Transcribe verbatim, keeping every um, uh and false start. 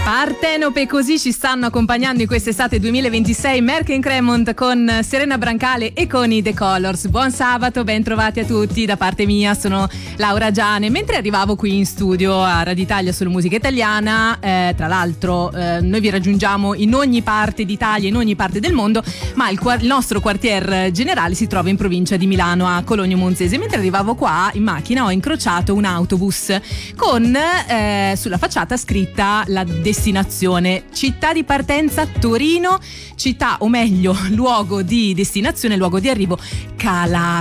Partenope, così ci stanno accompagnando in quest'estate duemilaventisei Merck and Cremont con Serena Brancale e con i The Colors. Buon sabato, ben trovati a tutti da parte mia, sono Laura Giane. Mentre arrivavo qui in studio a Radio Italia sulla musica italiana, eh, tra l'altro eh, noi vi raggiungiamo in ogni parte d'Italia, in ogni parte del mondo, ma il, il nostro quartier generale si trova in provincia di Milano, a Cologno Monzese. Mentre arrivavo qua in macchina ho incrociato un autobus con eh, sulla facciata scritta la destinazione: città di partenza Torino, città, o meglio luogo di destinazione, luogo di arrivo Calabria.